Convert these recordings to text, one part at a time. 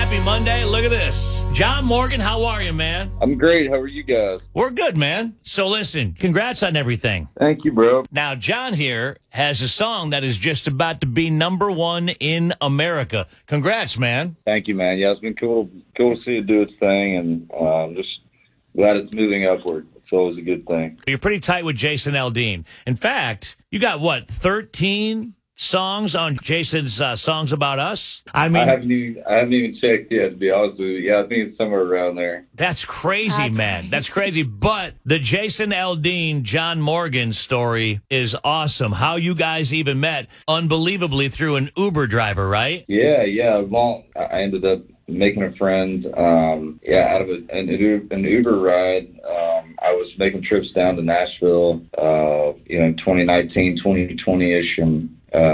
Happy Monday. Look at this. John Morgan, how are you, man? I'm great. How are you guys? We're good, man. So listen, congrats on everything. Thank you, bro. Now, John here has a song that is just about to be #1 in America. Congrats, man. Thank you, man. Yeah, it's been cool to see it do its thing, and just glad it's moving upward. It's always a good thing. You're pretty tight with Jason Aldean. In fact, you got, 13 songs on Jason's Songs About Us? I mean, I haven't even checked yet, to be honest with you. Yeah, I think it's somewhere around there. That's crazy, man. That's crazy. But the Jason Aldean, John Morgan story is awesome. How you guys even met, unbelievably, through an Uber driver, right? Yeah. Well, I ended up making a friend, out of an Uber ride. I was making trips down to Nashville, in 2019, 2020-ish, and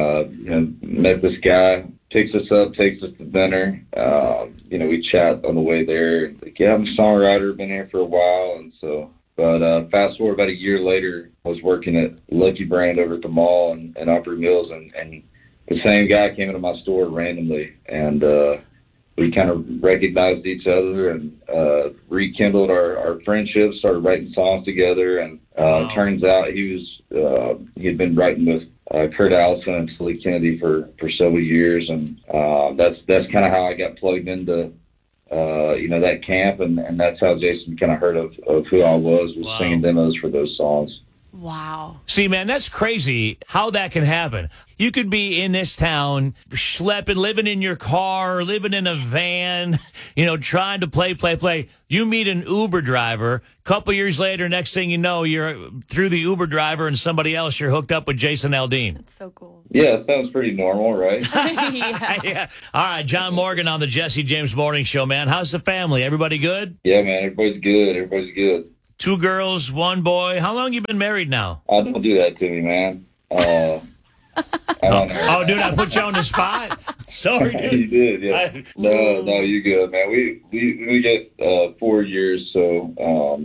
met this guy, picks us up, takes us to dinner. We chat on the way there. Like, yeah, I'm a songwriter, been here for a while, but fast forward about a year later, I was working at Lucky Brand over at the mall in Opry Mills, and the same guy came into my store randomly, and we kind of recognized each other and rekindled our friendship, started writing songs together, and turns out he had been writing with Kurt Allison and Tilly Kennedy for several years, and that's kind of how I got plugged into that camp, and that's how Jason kind of heard of who I was singing demos for those songs. Wow. See, man, that's crazy how that can happen. You could be in this town, schlepping, living in your car, living in a van, trying to play. You meet an Uber driver. Couple years later, next thing you know, you're through the Uber driver and somebody else, you're hooked up with Jason Aldean. That's so cool. Yeah, it sounds pretty normal, right? Yeah. All right, John Morgan on the Jesse James Morning Show, man. How's the family? Everybody good? Yeah, man, everybody's good. 2 girls, 1 boy. How long you been married now? Oh, don't do that to me, man. I don't know. Oh, dude, I put you on the spot. Sorry, dude. You did, yeah. No, you good, man. We get 4 years, so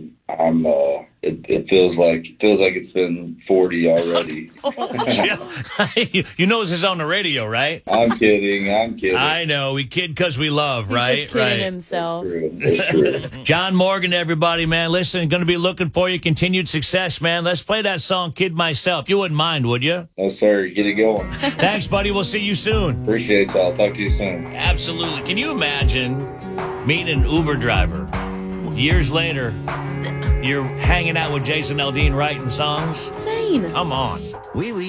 it feels like it's been 40 already. You know this is on the radio, right? I'm kidding. I know. We kid because we love, He's right? just kidding himself. That's true. John Morgan, everybody, man. Listen, going to be looking for you. Continued success, man. Let's play that song, Kid Myself. You wouldn't mind, would you? No, sir. Get it going. Thanks, buddy. We'll see you soon. Appreciate y'all. Talk to you soon. Absolutely. Can you imagine meeting an Uber driver? Years later, you're hanging out with Jason Aldean writing songs? Insane. Come on. Oui.